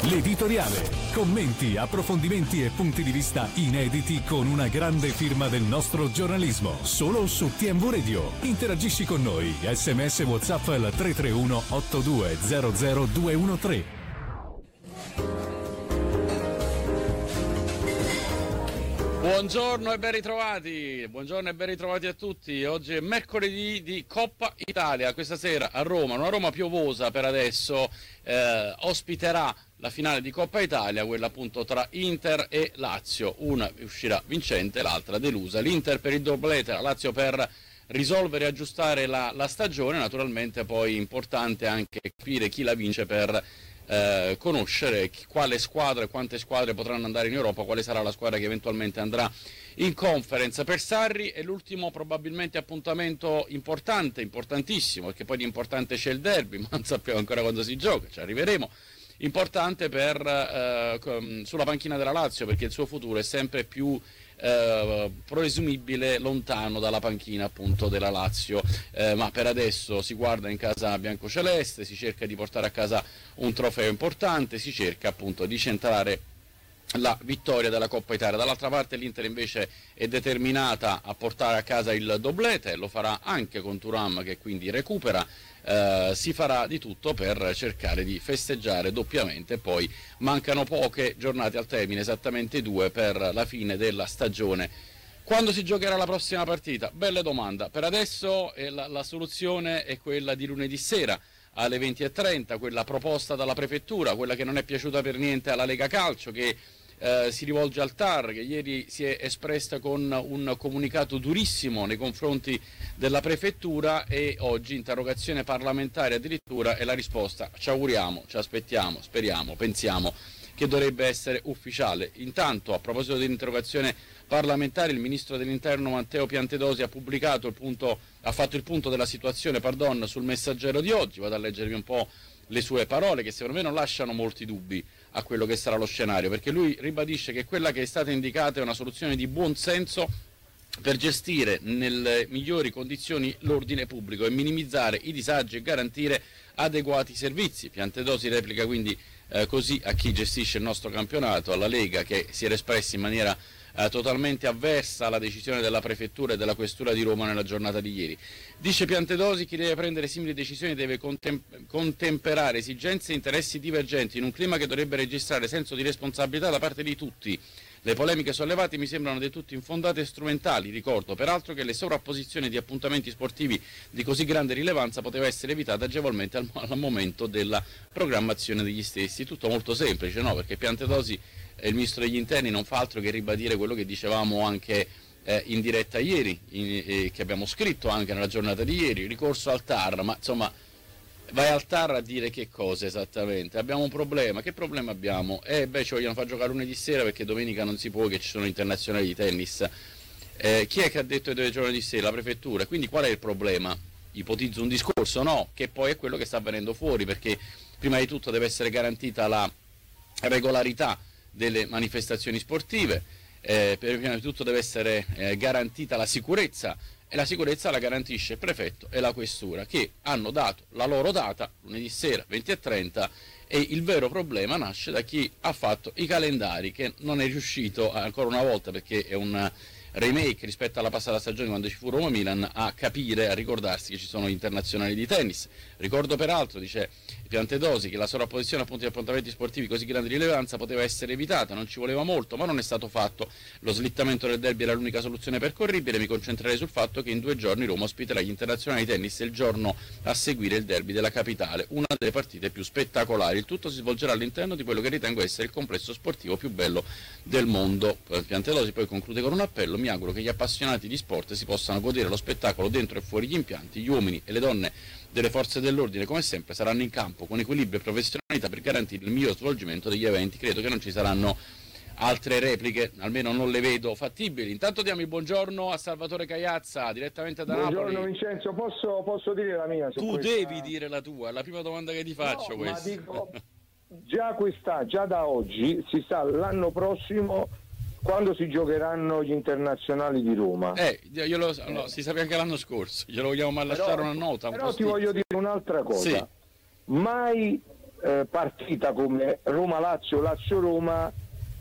L'editoriale. Commenti, approfondimenti e punti di vista inediti con una grande firma del nostro giornalismo. Solo su TMV Radio. Interagisci con noi. SMS WhatsApp al 331 8200 213. Buongiorno e ben ritrovati a tutti. Oggi è mercoledì di Coppa Italia. Questa sera a Roma, una Roma piovosa per adesso, ospiterà la finale di Coppa Italia, quella appunto tra Inter e Lazio. Una uscirà vincente, l'altra delusa. L'Inter per il doblete, la Lazio per risolvere e aggiustare la stagione. Naturalmente poi importante anche capire chi la vince per conoscere quale squadra e quante squadre potranno andare in Europa, quale sarà la squadra che eventualmente andrà in Conference. Per Sarri è l'ultimo probabilmente appuntamento importante, importantissimo, perché poi di importante c'è il derby, ma non sappiamo ancora quando si gioca, ci arriveremo. Importante sulla panchina della Lazio, perché il suo futuro è sempre più presumibile lontano dalla panchina appunto della Lazio, ma per adesso si guarda in casa biancoceleste, si cerca di portare a casa un trofeo importante, si cerca appunto di centrare la vittoria della Coppa Italia. Dall'altra parte l'Inter invece è determinata a portare a casa il doblete, lo farà anche con Thuram che quindi recupera. Si farà di tutto per cercare di festeggiare doppiamente. Poi mancano poche giornate al termine, esattamente 2 per la fine della stagione. Quando si giocherà la prossima partita? Bella domanda. Per adesso la soluzione è quella di lunedì sera alle 20:30, quella proposta dalla prefettura, quella che non è piaciuta per niente alla Lega Calcio, che si rivolge al TAR, che ieri si è espressa con un comunicato durissimo nei confronti della prefettura, e oggi interrogazione parlamentare addirittura, e la risposta: ci auguriamo, ci aspettiamo, speriamo, pensiamo che dovrebbe essere ufficiale. Intanto, a proposito dell'interrogazione parlamentare, il ministro dell'Interno Matteo Piantedosi ha fatto il punto della situazione sul Messaggero di oggi. Vado a leggervi un po' le sue parole, che secondo me non lasciano molti dubbi a quello che sarà lo scenario, perché lui ribadisce che quella che è stata indicata è una soluzione di buon senso per gestire nelle migliori condizioni l'ordine pubblico e minimizzare i disagi e garantire adeguati servizi. Piantedosi replica quindi così a chi gestisce il nostro campionato, alla Lega, che si era espressa in maniera totalmente avversa alla decisione della prefettura e della questura di Roma nella giornata di ieri. Dice Piantedosi: chi deve prendere simili decisioni deve contemperare esigenze e interessi divergenti in un clima che dovrebbe registrare senso di responsabilità da parte di tutti. Le polemiche sollevate mi sembrano del tutto infondate e strumentali. Ricordo peraltro che le sovrapposizioni di appuntamenti sportivi di così grande rilevanza poteva essere evitata agevolmente al momento della programmazione degli stessi. Tutto molto semplice, no? Perché Piantedosi, il ministro degli interni, non fa altro che ribadire quello che dicevamo anche in diretta ieri, che abbiamo scritto anche nella giornata di ieri: ricorso al TAR. Ma insomma, vai al TAR a dire che cosa esattamente? Abbiamo un problema. Che problema abbiamo? Ci vogliono far giocare lunedì sera perché domenica non si può, che ci sono internazionali di tennis. Chi è che ha detto che deve giocare lunedì sera? La prefettura. Quindi qual è il problema? Ipotizzo un discorso, no? Che poi è quello che sta venendo fuori, perché prima di tutto deve essere garantita la regolarità delle manifestazioni sportive, prima di tutto deve essere garantita la sicurezza, e la sicurezza la garantisce il prefetto e la questura, che hanno dato la loro data, lunedì sera 20:30, e il vero problema nasce da chi ha fatto i calendari, che non è riuscito ancora una volta, perché è un remake rispetto alla passata stagione quando ci fu Roma-Milan, a capire, a ricordarsi che ci sono gli internazionali di tennis. Ricordo peraltro, dice Piantedosi, che la sovrapposizione appunto di appuntamenti sportivi di così grande rilevanza poteva essere evitata, non ci voleva molto, ma non è stato fatto. Lo slittamento del derby era l'unica soluzione percorribile. Mi concentrerei sul fatto che in 2 giorni Roma ospiterà gli internazionali di tennis e il giorno a seguire il derby della capitale, una delle partite più spettacolari. Il tutto si svolgerà all'interno di quello che ritengo essere il complesso sportivo più bello del mondo. Piantedosi poi conclude con un appello: mi auguro che gli appassionati di sport si possano godere lo spettacolo dentro e fuori gli impianti. Gli uomini e le donne delle forze dell'ordine, come sempre, saranno in campo con equilibrio e professionalità per garantire il miglior svolgimento degli eventi. Credo che non ci saranno altre repliche, almeno non le vedo fattibili. Intanto diamo il buongiorno a Salvatore Cagliazza, direttamente da Napoli. Buongiorno Vincenzo, posso dire la mia? Tu devi dire la tua, è la prima domanda che ti faccio. No, questa. Ma dico, già da oggi si sa l'anno prossimo quando si giocheranno gli internazionali di Roma. Si sapeva anche l'anno scorso, glielo vogliamo lasciare una nota. Però ti voglio dire un'altra cosa. Sì. Mai partita come Roma-Lazio, Lazio-Roma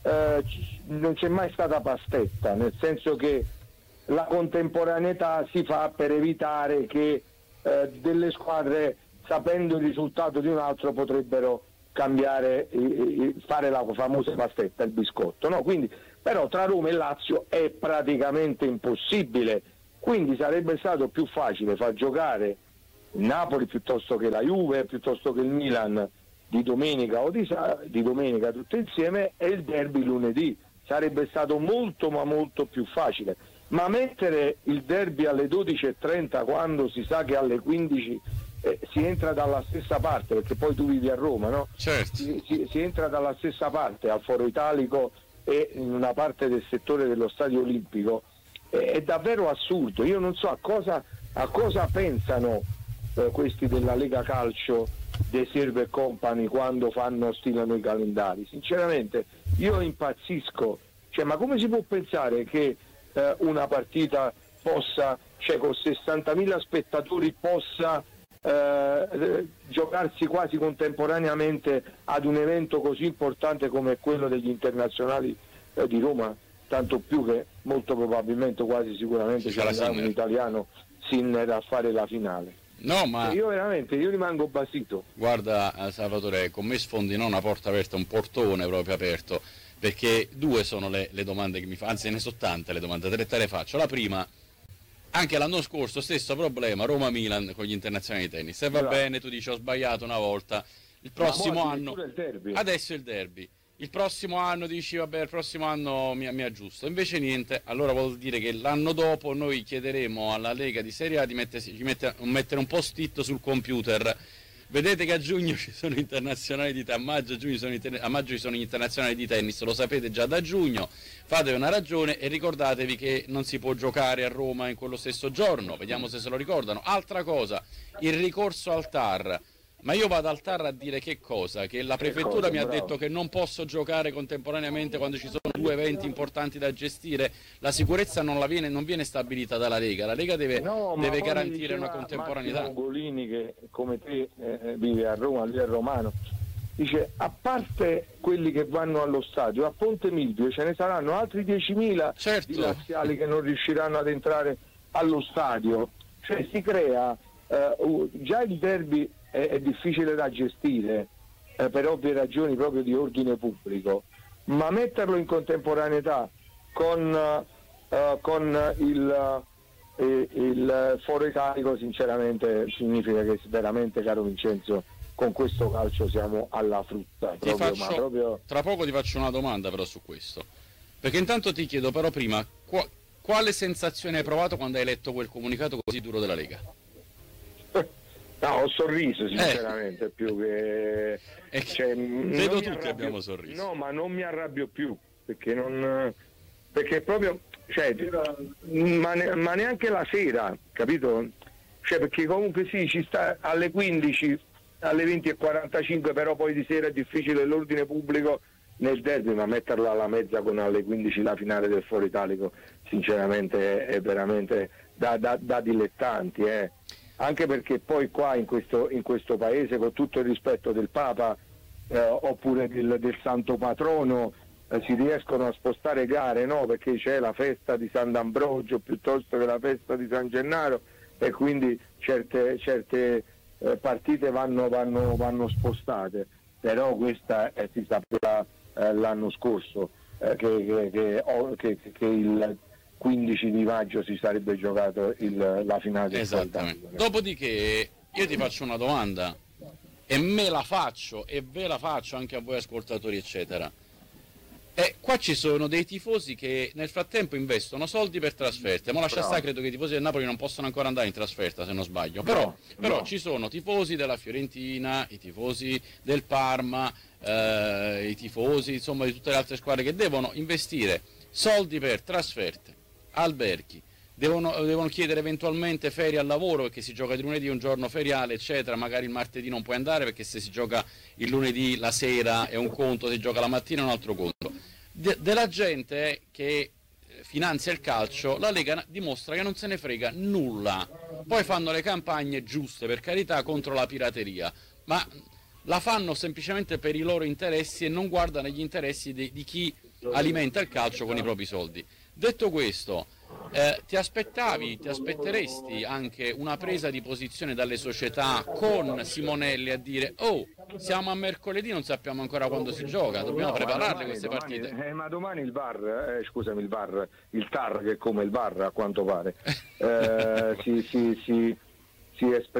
non c'è mai stata pastetta, nel senso che la contemporaneità si fa per evitare che delle squadre, sapendo il risultato di un altro, potrebbero cambiare, fare la famosa pastetta, il biscotto, no? Quindi, però tra Roma e Lazio è praticamente impossibile, quindi sarebbe stato più facile far giocare il Napoli piuttosto che la Juve, piuttosto che il Milan di domenica o di domenica tutte insieme, e il derby lunedì. Sarebbe stato molto ma molto più facile, ma mettere il derby alle 12:30 quando si sa che alle 15 si entra dalla stessa parte, perché poi tu vivi a Roma, no? Certo. Si entra dalla stessa parte, al Foro Italico e in una parte del settore dello Stadio Olimpico, è davvero assurdo. Io non so a cosa pensano questi della Lega Calcio, De Serve e Company, quando stilano i calendari. Sinceramente io impazzisco, cioè, ma come si può pensare che una partita possa, cioè con 60.000 spettatori, possa giocarsi quasi contemporaneamente ad un evento così importante come quello degli internazionali di Roma, tanto più che molto probabilmente, quasi sicuramente, ci sarà un italiano, Sinner, a fare la finale. No, ma io rimango basito. Guarda, Salvatore, con me sfondi non una porta aperta, un portone proprio aperto, perché due sono le domande che mi fa, anzi ne sono tante le domande, te le faccio. La prima: anche l'anno scorso stesso problema, Roma-Milan con gli internazionali di tennis, e va bene, tu dici ho sbagliato una volta, il prossimo anno, adesso è il derby, il prossimo anno dici vabbè, il prossimo anno mi aggiusto, invece niente. Allora vuol dire che l'anno dopo noi chiederemo alla Lega di Serie A di mettere un post-it sul computer: vedete che a giugno ci sono internazionali di tennis, a maggio ci sono gli internazionali di tennis, lo sapete già da giugno, fatevi una ragione e ricordatevi che non si può giocare a Roma in quello stesso giorno. Vediamo se lo ricordano. Altra cosa, il ricorso al TAR. Ma io vado al TAR a dire che cosa? Che la prefettura mi ha detto che non posso giocare contemporaneamente quando ci sono due eventi importanti da gestire. La sicurezza non viene stabilita dalla Lega. La Lega deve garantire una contemporaneità. Massimo Ugolini, che come te vive a Roma, lui è romano, dice: a parte quelli che vanno allo stadio, a Ponte Milvio ce ne saranno altri 10.000 di laziali che non riusciranno ad entrare allo stadio. Cioè si crea già il derby è difficile da gestire per ovvie ragioni proprio di ordine pubblico, ma metterlo in contemporaneità con il Foro Italico, sinceramente significa che veramente, caro Vincenzo, con questo calcio siamo alla frutta. Tra poco ti faccio una domanda però su questo, perché intanto ti chiedo però prima quale sensazione hai provato quando hai letto quel comunicato così duro della Lega? No, ho sorriso sinceramente, più che... Credo tutti abbiamo sorriso. No, ma non mi arrabbio più, perché proprio, cioè, ma neanche la sera, capito? Cioè, perché comunque sì, ci sta alle 15, alle 20:45, però poi di sera è difficile l'ordine pubblico nel derby, ma metterla alla mezza con alle 15 la finale del Foro Italico, sinceramente è veramente da dilettanti, Anche perché poi qua in questo paese, con tutto il rispetto del Papa oppure del Santo Patrono, si riescono a spostare gare, no? Perché c'è la festa di Sant'Ambrogio piuttosto che la festa di San Gennaro, e quindi certe partite vanno spostate. Però questa si sapeva l'anno scorso che il 15 di maggio si sarebbe giocato la finale del Esattamente. Dopodiché io ti faccio una domanda, e me la faccio e ve la faccio anche a voi ascoltatori eccetera. Qua ci sono dei tifosi che nel frattempo investono soldi per trasferte, ma lascia stare, credo che i tifosi del Napoli non possono ancora andare in trasferta se non sbaglio, però ci sono tifosi della Fiorentina, i tifosi del Parma, i tifosi insomma di tutte le altre squadre che devono investire soldi per trasferte, alberghi, devono chiedere eventualmente ferie al lavoro perché si gioca di lunedì, un giorno feriale eccetera, magari il martedì non puoi andare perché se si gioca il lunedì la sera è un conto, se si gioca la mattina è un altro conto. Della gente che finanzia il calcio la Lega dimostra che non se ne frega nulla, poi fanno le campagne giuste per carità contro la pirateria, ma la fanno semplicemente per i loro interessi e non guardano gli interessi di chi alimenta il calcio con i propri soldi. Detto questo, ti aspetteresti anche una presa di posizione dalle società con Simonelli a dire: oh, siamo a mercoledì, non sappiamo ancora quando si gioca, dobbiamo prepararle queste partite. Ma domani il VAR, il TAR, che è come il VAR a quanto pare, si esprime